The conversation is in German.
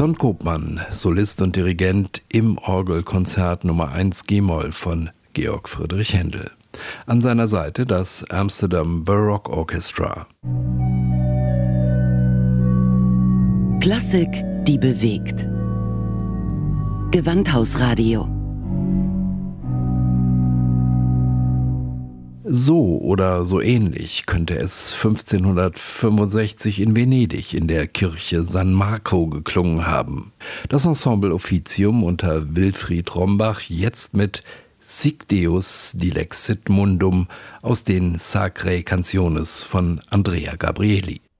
Don Kopmann, Solist und Dirigent im Orgelkonzert Nummer 1 G-Moll von Georg Friedrich Händel. An seiner Seite das Amsterdam Baroque Orchestra. Klassik, die bewegt. Gewandhausradio. So oder so ähnlich könnte es 1565 in Venedig in der Kirche San Marco geklungen haben. Das Ensemble Officium unter Wilfried Rombach jetzt mit Sic Deus Dilexit Mundum aus den Sacrae Canciones von Andrea Gabrieli.